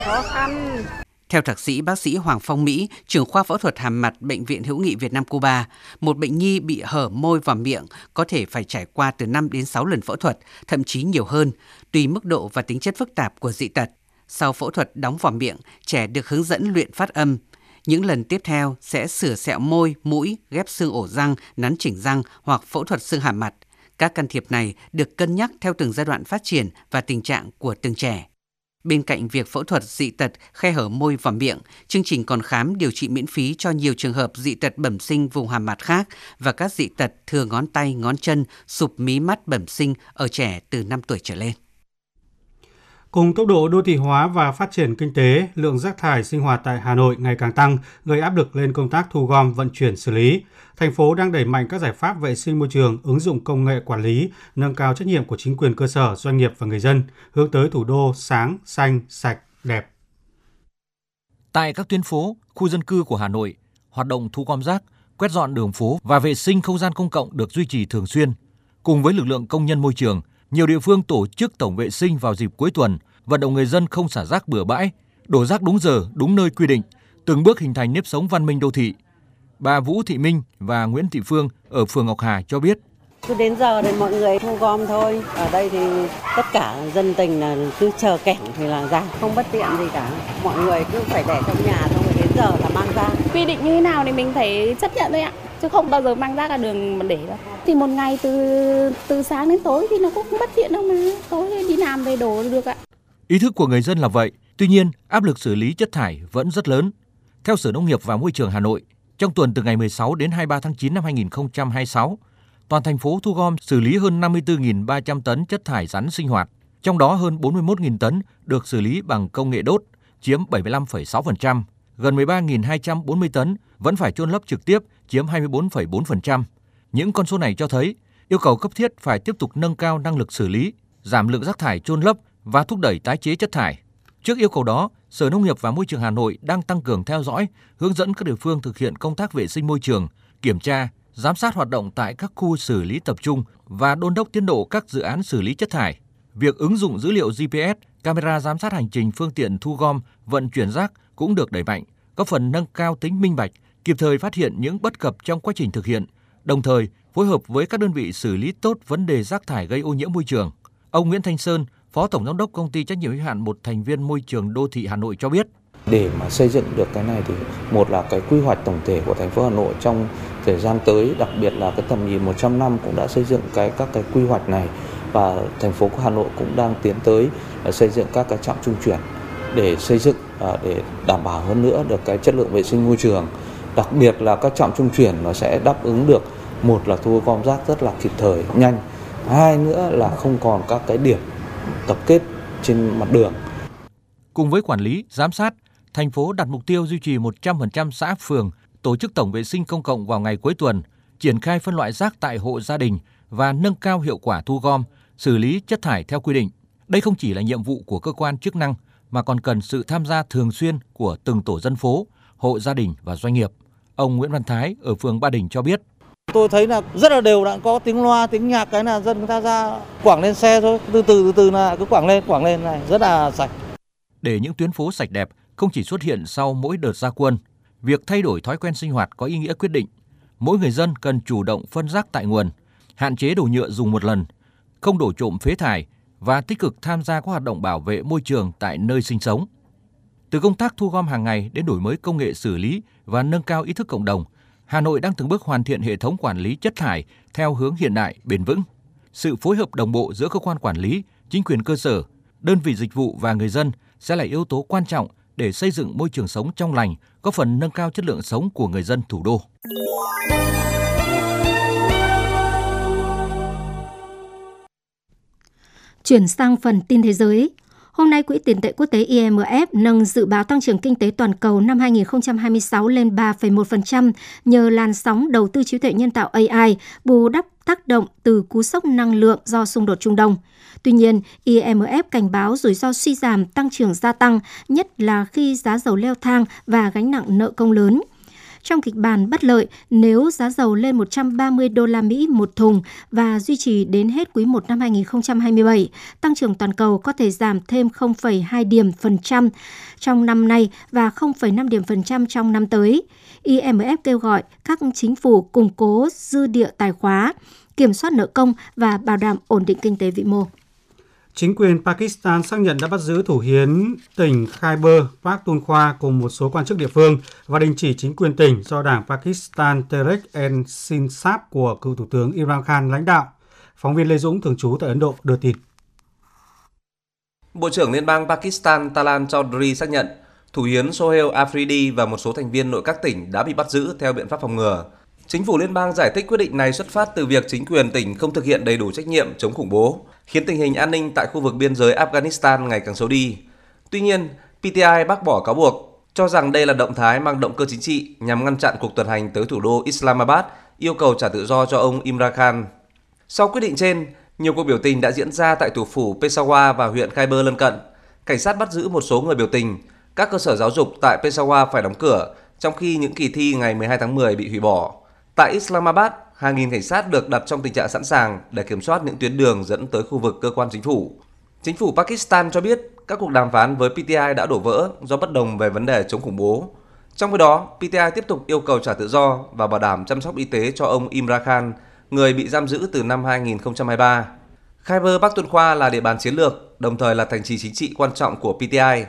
Khó khăn. Theo thạc sĩ bác sĩ Hoàng Phong Mỹ, trưởng khoa phẫu thuật hàm mặt Bệnh viện Hữu nghị Việt Nam Cuba, một bệnh nhi bị hở môi và miệng có thể phải trải qua từ 5 đến 6 lần phẫu thuật, thậm chí nhiều hơn, tùy mức độ và tính chất phức tạp của dị tật. Sau phẫu thuật đóng vòm miệng, trẻ được hướng dẫn luyện phát âm. Những lần tiếp theo sẽ sửa sẹo môi, mũi, ghép xương ổ răng, nắn chỉnh răng hoặc phẫu thuật xương hàm mặt. Các can thiệp này được cân nhắc theo từng giai đoạn phát triển và tình trạng của từng trẻ. Bên cạnh việc phẫu thuật dị tật khe hở môi và miệng, chương trình còn khám điều trị miễn phí cho nhiều trường hợp dị tật bẩm sinh vùng hàm mặt khác và các dị tật thừa ngón tay, ngón chân, sụp mí mắt bẩm sinh ở trẻ từ 5 tuổi trở lên. Cùng tốc độ đô thị hóa và phát triển kinh tế, lượng rác thải sinh hoạt tại Hà Nội ngày càng tăng, gây áp lực lên công tác thu gom, vận chuyển, xử lý. Thành phố đang đẩy mạnh các giải pháp vệ sinh môi trường, ứng dụng công nghệ quản lý, nâng cao trách nhiệm của chính quyền cơ sở, doanh nghiệp và người dân, hướng tới thủ đô sáng, xanh, sạch, đẹp. Tại các tuyến phố, khu dân cư của Hà Nội, hoạt động thu gom rác, quét dọn đường phố và vệ sinh không gian công cộng được duy trì thường xuyên. Cùng với lực lượng công nhân môi trường, nhiều địa phương tổ chức tổng vệ sinh vào dịp cuối tuần, vận động người dân không xả rác bừa bãi, đổ rác đúng giờ, đúng nơi quy định, từng bước hình thành nếp sống văn minh đô thị. Bà Vũ Thị Minh và Nguyễn Thị Phương ở phường Ngọc Hà cho biết. Cứ đến giờ thì mọi người thu gom thôi. Ở đây thì tất cả dân tình là cứ chờ kẻng thì là ra, không bất tiện gì cả. Mọi người cứ phải để trong nhà xong rồi đến giờ là mang ra. Quy định như thế nào thì mình phải chấp nhận thôi ạ. Chứ không bao giờ mang rác ra đường mà để đâu. Thì một ngày từ sáng đến tối thì nó cũng không bất tiện đâu mà. Tối đi làm về đổ được ạ. Ý thức của người dân là vậy. Tuy nhiên, áp lực xử lý chất thải vẫn rất lớn. Theo Sở Nông nghiệp và Môi trường Hà Nội, trong tuần từ ngày 16 đến 23 tháng 9 năm 2026, toàn thành phố thu gom xử lý hơn 54.300 tấn chất thải rắn sinh hoạt. Trong đó hơn 41.000 tấn được xử lý bằng công nghệ đốt, chiếm 75,6%. Gần 13.240 tấn vẫn phải chôn lấp trực tiếp, chiếm 24,4%. Những con số này cho thấy yêu cầu cấp thiết phải tiếp tục nâng cao năng lực xử lý, giảm lượng rác thải chôn lấp và thúc đẩy tái chế chất thải. Trước yêu cầu đó, Sở Nông nghiệp và Môi trường Hà Nội đang tăng cường theo dõi, hướng dẫn các địa phương thực hiện công tác vệ sinh môi trường, kiểm tra, giám sát hoạt động tại các khu xử lý tập trung và đôn đốc tiến độ các dự án xử lý chất thải. Việc ứng dụng dữ liệu GPS, camera giám sát hành trình phương tiện thu gom, vận chuyển rác cũng được đẩy mạnh, góp phần nâng cao tính minh bạch, kịp thời phát hiện những bất cập trong quá trình thực hiện, đồng thời phối hợp với các đơn vị xử lý tốt vấn đề rác thải gây ô nhiễm môi trường. Ông Nguyễn Thanh Sơn, Phó Tổng Giám đốc Công ty Trách nhiệm hữu hạn một thành viên Môi trường Đô thị Hà Nội cho biết. Để mà xây dựng được cái này thì một là cái quy hoạch tổng thể của thành phố Hà Nội trong thời gian tới, đặc biệt là cái tầm nhìn 100 năm cũng đã xây dựng các cái quy hoạch này, và thành phố của Hà Nội cũng đang tiến tới xây dựng các cái trạm trung chuyển để xây dựng để đảm bảo hơn nữa được cái chất lượng vệ sinh môi trường. Đặc biệt là các trạm trung chuyển nó sẽ đáp ứng được, một là thu gom rác rất là kịp thời, nhanh, hai nữa là không còn các cái điểm tập kết trên mặt đường. Cùng với quản lý, giám sát, thành phố đặt mục tiêu duy trì 100% xã phường tổ chức tổng vệ sinh công cộng vào ngày cuối tuần, triển khai phân loại rác tại hộ gia đình và nâng cao hiệu quả thu gom, xử lý chất thải theo quy định. Đây không chỉ là nhiệm vụ của cơ quan chức năng mà còn cần sự tham gia thường xuyên của từng tổ dân phố, hộ gia đình và doanh nghiệp. Ông Nguyễn Văn Thái ở phường Ba Đình cho biết. Tôi thấy là rất là đều đặn, có tiếng loa, tiếng nhạc, cái là dân người ta ra quảng lên xe thôi, từ từ là cứ quảng lên này, rất là sạch. Để những tuyến phố sạch đẹp không chỉ xuất hiện sau mỗi đợt ra quân, việc thay đổi thói quen sinh hoạt có ý nghĩa quyết định. Mỗi người dân cần chủ động phân rác tại nguồn, hạn chế đồ nhựa dùng một lần, không đổ trộm phế thải và tích cực tham gia các hoạt động bảo vệ môi trường tại nơi sinh sống. Từ công tác thu gom hàng ngày đến đổi mới công nghệ xử lý và nâng cao ý thức cộng đồng, Hà Nội đang từng bước hoàn thiện hệ thống quản lý chất thải theo hướng hiện đại, bền vững. Sự phối hợp đồng bộ giữa cơ quan quản lý, chính quyền cơ sở, đơn vị dịch vụ và người dân sẽ là yếu tố quan trọng để xây dựng môi trường sống trong lành, góp phần nâng cao chất lượng sống của người dân thủ đô. Chuyển sang phần tin thế giới. Hôm nay, Quỹ tiền tệ quốc tế IMF nâng dự báo tăng trưởng kinh tế toàn cầu năm 2026 lên 3,1% nhờ làn sóng đầu tư trí tuệ nhân tạo AI bù đắp tác động từ cú sốc năng lượng do xung đột Trung Đông. Tuy nhiên, IMF cảnh báo rủi ro suy giảm tăng trưởng gia tăng, nhất là khi giá dầu leo thang và gánh nặng nợ công lớn. Trong kịch bản bất lợi, nếu giá dầu lên 130 đô la Mỹ một thùng và duy trì đến hết quý 1 năm 2027, tăng trưởng toàn cầu có thể giảm thêm 0,2 điểm phần trăm trong năm nay và 0,5 điểm phần trăm trong năm tới. IMF kêu gọi các chính phủ củng cố dư địa tài khóa, kiểm soát nợ công và bảo đảm ổn định kinh tế vĩ mô. Chính quyền Pakistan xác nhận đã bắt giữ thủ hiến tỉnh Khyber Pakhtunkhwa cùng một số quan chức địa phương và đình chỉ chính quyền tỉnh do đảng Pakistan Tehreek-e-Insaf của cựu Thủ tướng Imran Khan lãnh đạo. Phóng viên Lê Dũng thường trú tại Ấn Độ đưa tin. Bộ trưởng Liên bang Pakistan Talan Chaudhry xác nhận thủ hiến Sohail Afridi và một số thành viên nội các tỉnh đã bị bắt giữ theo biện pháp phòng ngừa. Chính phủ liên bang giải thích quyết định này xuất phát từ việc chính quyền tỉnh không thực hiện đầy đủ trách nhiệm chống khủng bố, khiến tình hình an ninh tại khu vực biên giới Afghanistan ngày càng xấu đi. Tuy nhiên, PTI bác bỏ cáo buộc, cho rằng đây là động thái mang động cơ chính trị nhằm ngăn chặn cuộc tuần hành tới thủ đô Islamabad, yêu cầu trả tự do cho ông Imran Khan. Sau quyết định trên, nhiều cuộc biểu tình đã diễn ra tại thủ phủ Peshawar và huyện Khyber lân cận. Cảnh sát bắt giữ một số người biểu tình. Các cơ sở giáo dục tại Peshawar phải đóng cửa, trong khi những kỳ thi ngày 12 tháng 10 bị hủy bỏ. Tại Islamabad, hàng nghìn cảnh sát được đặt trong tình trạng sẵn sàng để kiểm soát những tuyến đường dẫn tới khu vực cơ quan chính phủ. Chính phủ Pakistan cho biết các cuộc đàm phán với PTI đã đổ vỡ do bất đồng về vấn đề chống khủng bố. Trong khi đó, PTI tiếp tục yêu cầu trả tự do và bảo đảm chăm sóc y tế cho ông Imran Khan, người bị giam giữ từ năm 2023. Khyber Pakhtunkhwa là địa bàn chiến lược, đồng thời là thành trì chính trị quan trọng của PTI.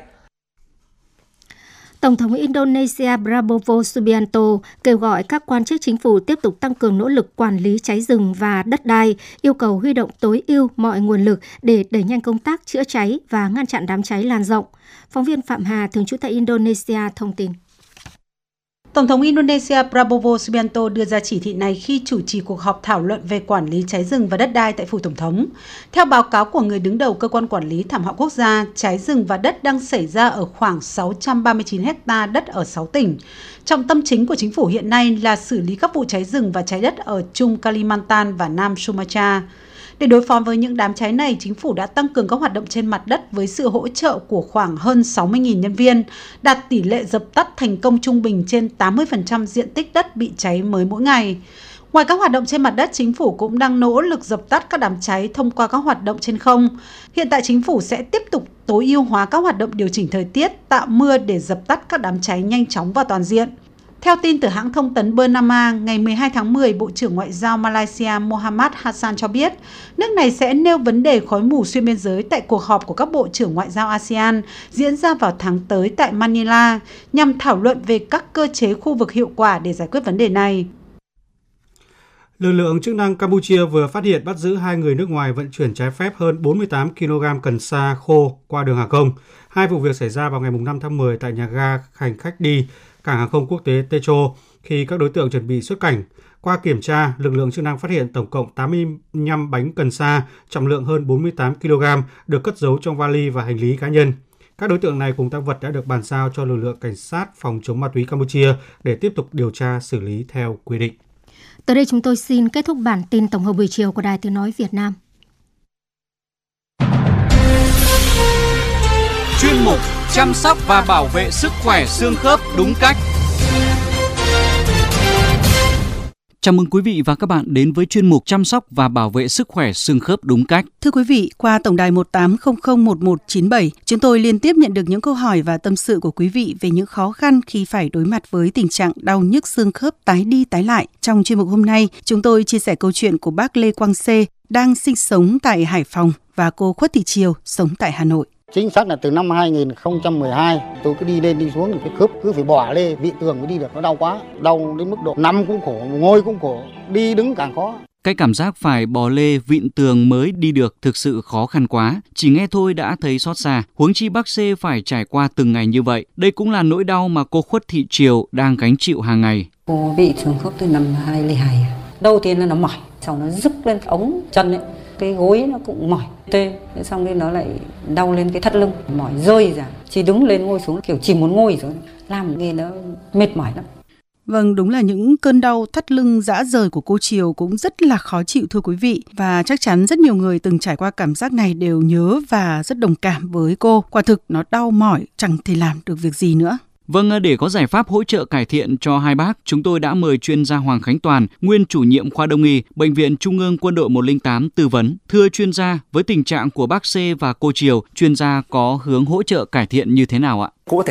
Tổng thống Indonesia Prabowo Subianto kêu gọi các quan chức chính phủ tiếp tục tăng cường nỗ lực quản lý cháy rừng và đất đai, yêu cầu huy động tối ưu mọi nguồn lực để đẩy nhanh công tác chữa cháy và ngăn chặn đám cháy lan rộng. Phóng viên Phạm Hà, thường trú tại Indonesia, thông tin. Tổng thống Indonesia Prabowo Subianto đưa ra chỉ thị này khi chủ trì cuộc họp thảo luận về quản lý cháy rừng và đất đai tại phủ Tổng thống. Theo báo cáo của người đứng đầu cơ quan quản lý thảm họa quốc gia, cháy rừng và đất đang xảy ra ở khoảng 639 ha đất ở 6 tỉnh. Trọng tâm chính của chính phủ hiện nay là xử lý các vụ cháy rừng và cháy đất ở Trung Kalimantan và Nam Sumatra. Để đối phó với những đám cháy này, chính phủ đã tăng cường các hoạt động trên mặt đất với sự hỗ trợ của khoảng hơn 60.000 nhân viên, đạt tỷ lệ dập tắt thành công trung bình trên 80% diện tích đất bị cháy mới mỗi ngày. Ngoài các hoạt động trên mặt đất, chính phủ cũng đang nỗ lực dập tắt các đám cháy thông qua các hoạt động trên không. Hiện tại chính phủ sẽ tiếp tục tối ưu hóa các hoạt động điều chỉnh thời tiết, tạo mưa để dập tắt các đám cháy nhanh chóng và toàn diện. Theo tin từ hãng thông tấn Bernama, ngày 12 tháng 10, Bộ trưởng Ngoại giao Malaysia Mohamad Hassan cho biết nước này sẽ nêu vấn đề khói mù xuyên biên giới tại cuộc họp của các bộ trưởng ngoại giao ASEAN diễn ra vào tháng tới tại Manila nhằm thảo luận về các cơ chế khu vực hiệu quả để giải quyết vấn đề này. Lực lượng chức năng Campuchia vừa phát hiện bắt giữ 2 người nước ngoài vận chuyển trái phép hơn 48 kg cần sa khô qua đường hàng không. Hai vụ việc xảy ra vào ngày 5 tháng 10 tại nhà ga hành khách đi cảng hàng không quốc tế Techo khi các đối tượng chuẩn bị xuất cảnh. Qua kiểm tra, lực lượng chức năng phát hiện tổng cộng 85 bánh cần sa trọng lượng hơn 48 kg được cất giấu trong vali và hành lý cá nhân. Các đối tượng này cùng tang vật đã được bàn giao cho lực lượng cảnh sát phòng chống ma túy Campuchia để tiếp tục điều tra xử lý theo quy định. Tới đây chúng tôi xin kết thúc bản tin tổng hợp buổi chiều của Đài Tiếng nói Việt Nam. Chuyên mục chăm sóc và bảo vệ sức khỏe xương khớp đúng cách. Chào mừng quý vị và các bạn đến với chuyên mục chăm sóc và bảo vệ sức khỏe xương khớp đúng cách. Thưa quý vị, qua tổng đài 18001197, chúng tôi liên tiếp nhận được những câu hỏi và tâm sự của quý vị về những khó khăn khi phải đối mặt với tình trạng đau nhức xương khớp tái đi tái lại. Trong chuyên mục hôm nay, chúng tôi chia sẻ câu chuyện của bác Lê Quang Xê đang sinh sống tại Hải Phòng và cô Khuất Thị Triều sống tại Hà Nội. Chính xác là từ năm 2012 tôi cứ đi lên đi xuống thì cái khớp cứ phải bỏ lê vị tường mới đi được, nó đau quá, đau đến mức độ nằm cũng khổ, ngồi cũng khổ, đi đứng càng khó. Cái cảm giác phải bò lê vịn tường mới đi được thực sự khó khăn quá, chỉ nghe thôi đã thấy xót xa, huống chi bác Xê phải trải qua từng ngày như vậy. Đây cũng là nỗi đau mà cô Khuất Thị Triều đang gánh chịu hàng ngày. Cô bị xương khớp từ năm 2002. Đầu tiên là nó mỏi, sau nó rứt lên ống chân ấy. Cái gối nó cũng mỏi tê, xong rồi nó lại đau lên cái thắt lưng, mỏi rơi ra, chỉ đứng lên ngồi xuống kiểu chỉ muốn ngồi rồi, làm nghe nó mệt mỏi lắm. Vâng, đúng là những cơn đau thắt lưng rã rời của cô Triều cũng rất là khó chịu thưa quý vị. Và chắc chắn rất nhiều người từng trải qua cảm giác này đều nhớ và rất đồng cảm với cô. Quả thực nó đau mỏi, chẳng thể làm được việc gì nữa. Vâng, để có giải pháp hỗ trợ cải thiện cho hai bác, chúng tôi đã mời chuyên gia Hoàng Khánh Toàn, nguyên chủ nhiệm khoa Đông y, Bệnh viện Trung ương Quân đội 108 tư vấn. Thưa chuyên gia, với tình trạng của bác C và cô Triều, chuyên gia có hướng hỗ trợ cải thiện như thế nào ạ? Cụ thể